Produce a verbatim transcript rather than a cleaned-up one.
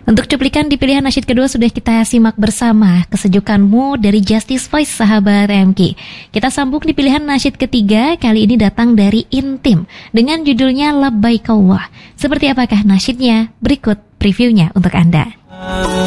Untuk cuplikan di pilihan nasyid kedua sudah kita simak bersama Kesejukanmu dari Justice Voice, sahabat M K. Kita sambung di pilihan nasyid ketiga, kali ini datang dari Intim dengan judulnya Labbaik Allah. Seperti apakah nasyidnya? Berikut previewnya untuk Anda.